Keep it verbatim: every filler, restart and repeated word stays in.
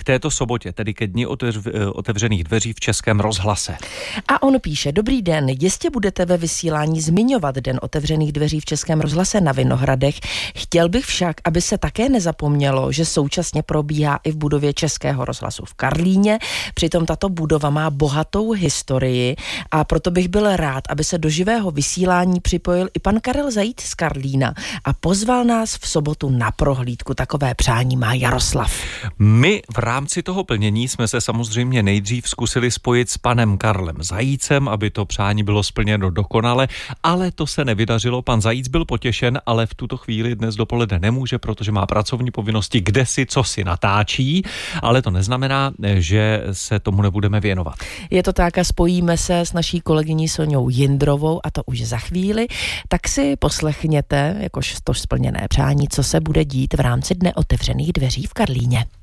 této sobotě, tedy ke dni otevřených dveří v Českém rozhlase. A on píše: Dobrý den, jistě budete ve vysílání zmiňovat Den otevřených dveří v Českém rozhlase na Vinohradech. Chtěl bych však, aby se také nezapomnělo, že současně probíhá i v budově Českého rozhlasu v Karlíně. Přitom tato budova má bohatou historii a proto bych byl rád, aby se do živého vysílání připojil i pan Karel Zajíc z Karlína a pozval nás v sobotu na prohlídku. Takové přání má Jaroslav. My v rámci toho plnění jsme se samozřejmě nejdřív zkusili spojit s panem Karlem Zajícem, aby to přání bylo splněno dokonale, ale to se nevydařilo. Pan Zajíc byl potěšen, ale v tuto chvíli dnes dopoledne nemůže, protože má pracovní povinnosti, kde si co si natáčí, ale to neznamená, že se tomu nebudeme věnovat. Je to tak a spojíme se s naší kolegyní Soňou Jindrovou a to už za chvíli. Tak si poslechněte, jakož to splněné přání, co se bude dít v rámci Dne otevřených dveří v Karlíně.